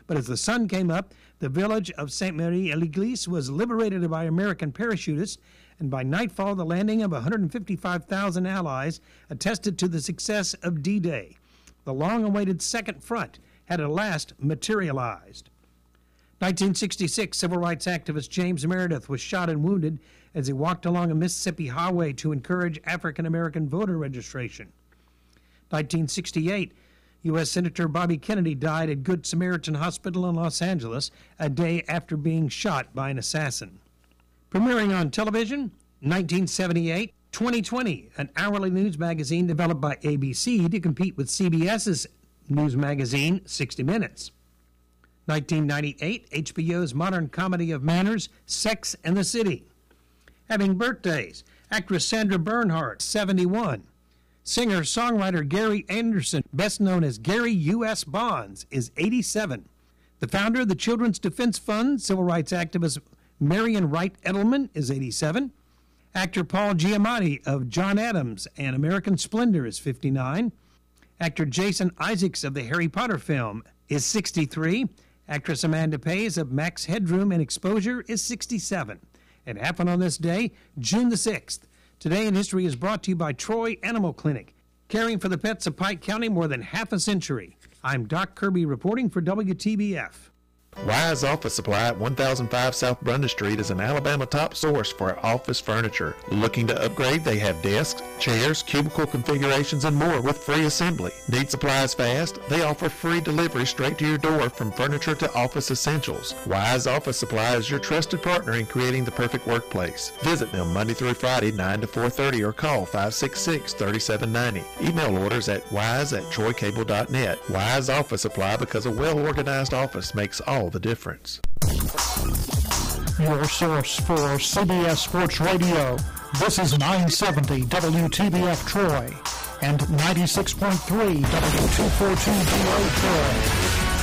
But as the sun came up, the village of Sainte-Marie-l'Église was liberated by American parachutists, and by nightfall, the landing of 155,000 Allies attested to the success of D-Day. The long-awaited Second Front had at last materialized. 1966, civil rights activist James Meredith was shot and wounded as he walked along a Mississippi highway to encourage African-American voter registration. 1968, U.S. Senator Bobby Kennedy died at Good Samaritan Hospital in Los Angeles a day after being shot by an assassin. Premiering on television, 1978, 2020, an hourly news magazine developed by ABC to compete with CBS's news magazine, 60 Minutes. 1998, HBO's modern comedy of manners, Sex and the City. Having birthdays, actress Sandra Bernhard, 71. Singer-songwriter Gary Anderson, best known as Gary U.S. Bonds, is 87. The founder of the Children's Defense Fund, civil rights activist Marian Wright Edelman, is 87. Actor Paul Giamatti of John Adams and American Splendor is 59. Actor Jason Isaacs of the Harry Potter film is 63. Actress Amanda Pays of Max Headroom and Exposure is 67. It happened on this day, June the 6th. Today in History is brought to you by Troy Animal Clinic, caring for the pets of Pike County more than half a century. I'm Doc Kirby reporting for WTBF. Wise Office Supply at 1005 South Brunda Street is an Alabama top source for office furniture. Looking to upgrade? They have desks, chairs, cubicle configurations, and more with free assembly. Need supplies fast? They offer free delivery straight to your door from furniture to office essentials. Wise Office Supply is your trusted partner in creating the perfect workplace. Visit them Monday through Friday, 9 to 4:30, or call 566-3790. Email orders at wise@troycable.net. Wise Office Supply, because a well-organized office makes all the difference. Your source for CBS Sports Radio. This is 970 WTBF Troy and 96.3 W242GO Troy.